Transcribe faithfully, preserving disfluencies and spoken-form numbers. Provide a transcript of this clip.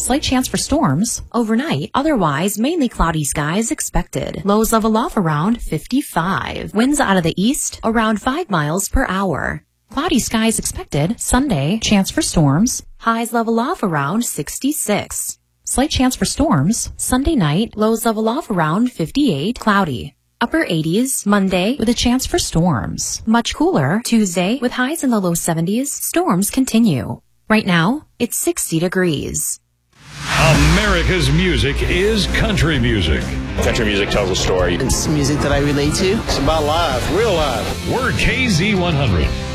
Slight chance for storms. Overnight, otherwise mainly cloudy skies expected. Lows level off around fifty-five. Winds out of the east around five miles per hour. Cloudy skies expected. Sunday, chance for storms. Highs level off around sixty-six. Slight chance for storms. Sunday night, lows level off around fifty-eight. Cloudy. Upper eighties, Monday, with a chance for storms. Much cooler, Tuesday, with highs in the low seventies. Storms continue. Right now, it's sixty degrees. America's music is country music. Country music tells a story. It's music that I relate to. It's about life, real life. We're K Z one hundred.